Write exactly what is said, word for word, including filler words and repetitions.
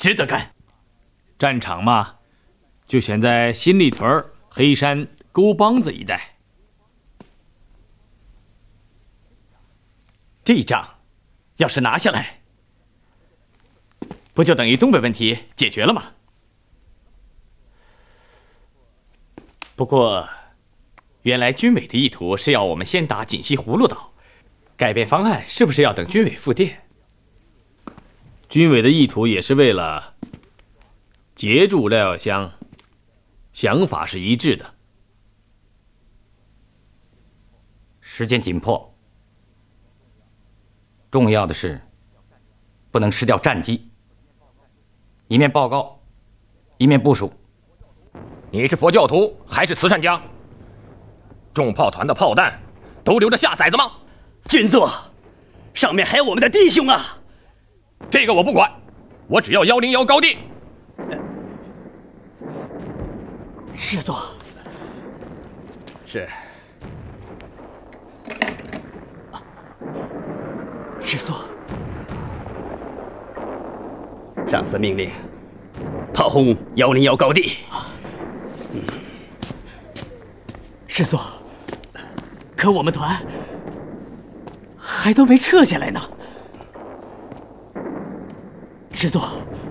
值得干。 战场嘛，就选在新立屯、黑山、沟帮子一带。 这一仗，要是拿下来，不就等于东北问题解决了吗？不过，原来军委的意图是要我们先打锦西葫芦岛，改变方案是不是要等军委复电？ 军委的意图也是为了截住廖耀湘，想法是一致的。 时间紧迫，重要的是不能失掉战机。一面报告，一面部署。 你是佛教徒还是慈善家？重炮团的炮弹都留着下崽子吗？ 军座，上面还有我们的弟兄啊！ 这个我不管，我只要幺零幺高地。 师座，是。师座，上司命令，炮轰幺零幺高地。嗯，师座，可我们团还都没撤下来呢。师座。